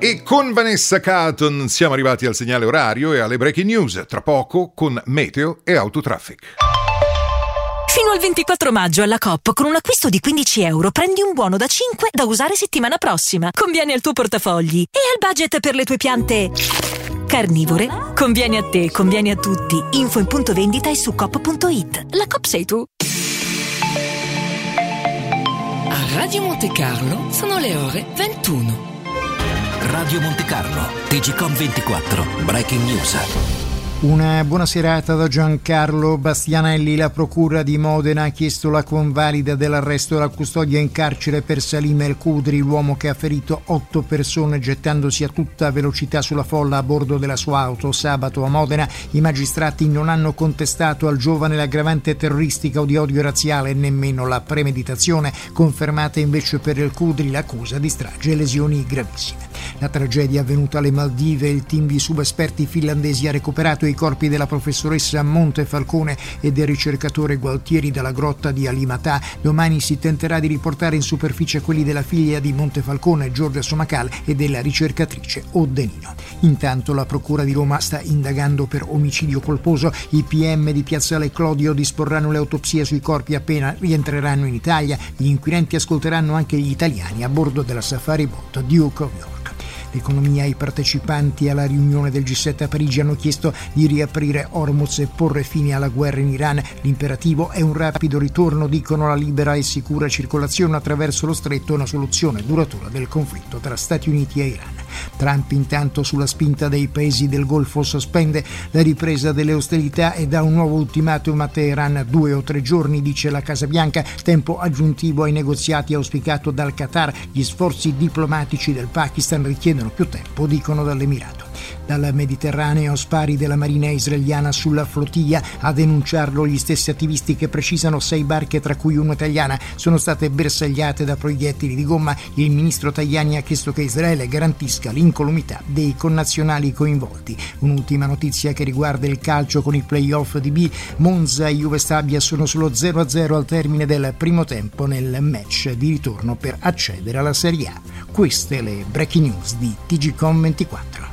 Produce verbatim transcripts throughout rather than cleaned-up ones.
E con Vanessa Carlton siamo arrivati al segnale orario e alle breaking news. Tra poco con Meteo e Autotraffic. Fino al ventiquattro maggio alla Coop con un acquisto di quindici euro prendi un buono da cinque da usare settimana prossima. Conviene al tuo portafogli e al budget per le tue piante carnivore. Conviene a te, conviene a tutti. Info in punto vendita e su coop punto it. La Coop sei tu. A Radio Monte Carlo sono le ore ventuno. Radio Monte Carlo, T G Com ventiquattro, Breaking News. Una buona serata da Giancarlo Bastianelli. La procura di Modena ha chiesto la convalida dell'arresto e la custodia in carcere per Salim El Kudri, l'uomo che ha ferito otto persone gettandosi a tutta velocità sulla folla a bordo della sua auto sabato a Modena. I magistrati non hanno contestato al giovane l'aggravante terroristica o di odio razziale e nemmeno la premeditazione, confermata invece per El Kudri l'accusa di strage e lesioni gravissime. La tragedia avvenuta alle Maldive, il team di subesperti finlandesi ha recuperato i corpi della professoressa Montefalcone e del ricercatore Gualtieri dalla grotta di Alimatà. Domani si tenterà di riportare in superficie quelli della figlia di Montefalcone, Giorgia Somacal, e della ricercatrice Oddenino. Intanto la Procura di Roma sta indagando per omicidio colposo. I P M di Piazzale Clodio disporranno le autopsie sui corpi appena rientreranno in Italia. Gli inquirenti ascolteranno anche gli italiani a bordo della Safari Boat Duke of York. L'economia e i partecipanti alla riunione del G sette a Parigi hanno chiesto di riaprire Hormuz e porre fine alla guerra in Iran. L'imperativo è un rapido ritorno, dicono, alla libera e sicura circolazione attraverso lo stretto e una soluzione duratura del conflitto tra Stati Uniti e Iran. Trump intanto sulla spinta dei paesi del Golfo sospende la ripresa delle ostilità e dà un nuovo ultimatum a Teheran, due o tre giorni, dice la Casa Bianca, tempo aggiuntivo ai negoziati auspicato dal Qatar. Gli sforzi diplomatici del Pakistan richiedono più tempo, dicono dall'Emirato. Dal Mediterraneo, spari della marina israeliana sulla flottiglia. A denunciarlo gli stessi attivisti che precisano sei barche, tra cui una italiana, sono state bersagliate da proiettili di gomma. Il ministro Tajani ha chiesto che Israele garantisca l'incolumità dei connazionali coinvolti. Un'ultima notizia che riguarda il calcio con i play-off di B. Monza e Juve Stabia sono solo zero a zero al termine del primo tempo nel match di ritorno per accedere alla Serie A. Queste le breaking news di T G Com ventiquattro.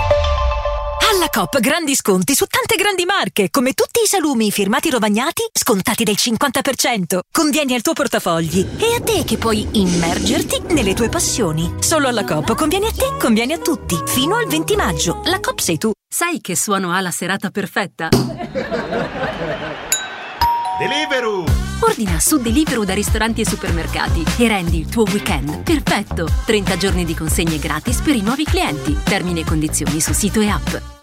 Alla Coop grandi sconti su tante grandi marche, come tutti i salumi firmati Rovagnati, scontati del cinquanta per cento. Convieni al tuo portafogli e a te che puoi immergerti nelle tue passioni. Solo alla Coop conviene a te, conviene a tutti. Fino al venti maggio. La Coop sei tu. Sai che suono ha la serata perfetta? Deliveroo! Ordina su Deliveroo da ristoranti e supermercati e rendi il tuo weekend perfetto. trenta giorni di consegne gratis per i nuovi clienti. Termini e condizioni su sito e app.